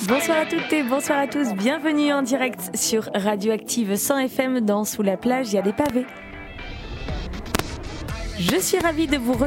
Bonsoir à toutes et bonsoir à tous, bienvenue en direct sur Radioactive 100 FM dans Sous la plage, il y a des pavés. Je suis ravie de vous retrouver.